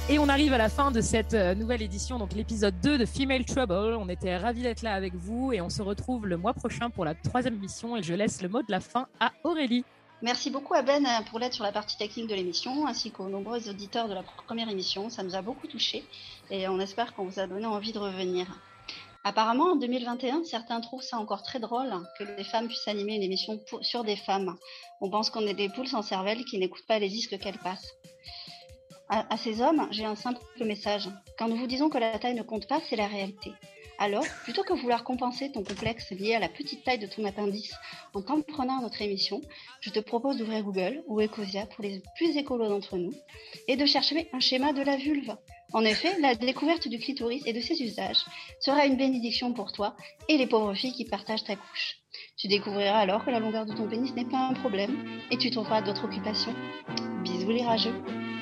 Et on arrive à la fin de cette nouvelle édition, donc l'épisode 2 de Female Trouble. On était ravis d'être là avec vous et on se retrouve le mois prochain pour la 3e émission et je laisse le mot de la fin à Aurélie. Merci beaucoup à Ben pour l'aide sur la partie technique de l'émission, ainsi qu'aux nombreux auditeurs de la première émission. Ça nous a beaucoup touchés et on espère qu'on vous a donné envie de revenir. Apparemment, en 2021, certains trouvent ça encore très drôle que des femmes puissent animer une émission sur des femmes. On pense qu'on est des poules sans cervelle qui n'écoutent pas les disques qu'elles passent. À ces hommes, j'ai un simple message. Quand nous vous disons que la taille ne compte pas, c'est la réalité. Alors, plutôt que vouloir compenser ton complexe lié à la petite taille de ton appendice en t'en prenant à notre émission, je te propose d'ouvrir Google ou Ecosia pour les plus écolos d'entre nous et de chercher un schéma de la vulve. En effet, la découverte du clitoris et de ses usages sera une bénédiction pour toi et les pauvres filles qui partagent ta couche. Tu découvriras alors que la longueur de ton pénis n'est pas un problème et tu trouveras d'autres occupations. Bisous les rageux.